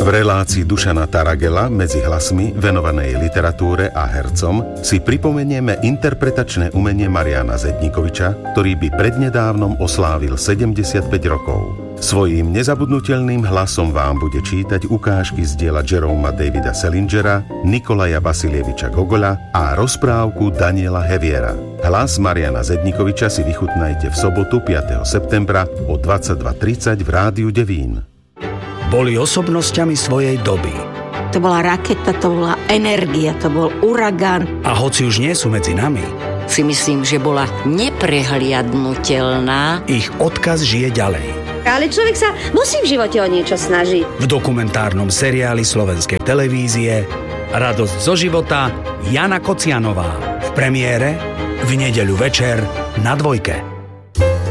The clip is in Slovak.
V relácii Dušana Taragela medzi hlasmi venovanej literatúre a hercom si pripomenieme interpretačné umenie Mariana Zedníkoviča, ktorý by prednedávnom oslávil 75 rokov. Svojím nezabudnutelným hlasom vám bude čítať ukážky z diela Jeroma Davida Salingera, Nikolaja Vasilieviča Gogoľa a rozprávku Daniela Heviera. Hlas Mariana Zedníkoviča si vychutnajte v sobotu 5. septembra o 22:30 v Rádiu Devín. Boli osobnosťami svojej doby. To bola raketa, to bola energia, to bol uragán. A hoci už nie sú medzi nami, si myslím, že bola neprehliadnutelná. Ich odkaz žije ďalej. Ale človek sa musí v živote o niečo snažiť. V dokumentárnom seriáli slovenskej televízie Radosť zo života Jana Kocianová. V premiére v nedeľu večer na Dvojke.